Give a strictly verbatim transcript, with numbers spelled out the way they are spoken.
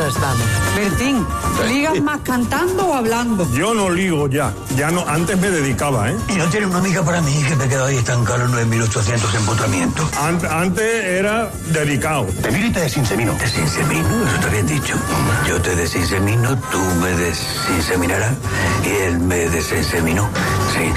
estamos. Bertín, ¿ligas más cantando o hablando? Yo no ligo ya. Ya no, antes me dedicaba, ¿eh? ¿Y no tiene una amiga para mí que me he quedado ahí estancado en nueve mil ochocientos empotramientos? Ant, antes era dedicado. Te miro y te desinsemino. ¿Desinsemino? Eso te habían dicho. Yo te desinsemino, tú me desinseminarás y él me desinseminó. Sí,